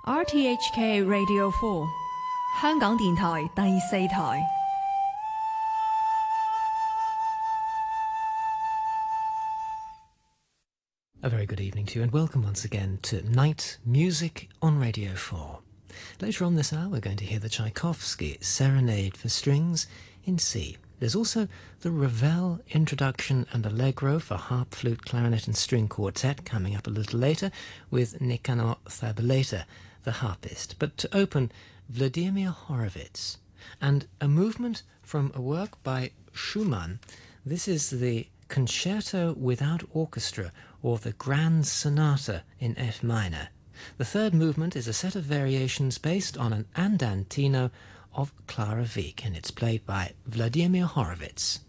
RTHK Radio 4香港電台第四台。 A very good evening to you and welcome once again to Night Music on Radio 4. Later on this hour we're going to hear the Tchaikovsky Serenade for Strings in C. There's also the Ravel Introduction and Allegro for harp, flute, clarinet and string quartet coming up a little later with Nicanor Thabeleta, the harpist. But to open, Vladimir Horowitz and a movement from a work by Schumann. This is the Concerto Without Orchestra, or the Grand Sonata in F minor. The third movement is a set of variations based on an andantino of Clara Wieck, and it's played by Vladimir Horowitz.